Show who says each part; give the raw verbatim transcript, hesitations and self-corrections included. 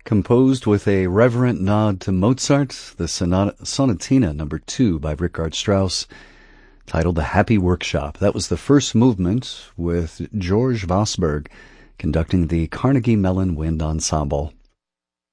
Speaker 1: Composed with a reverent nod to Mozart, the sonata, Sonatina number two by Richard Strauss, titled The Happy Workshop. That was the first movement with George Vosberg conducting the Carnegie Mellon Wind Ensemble.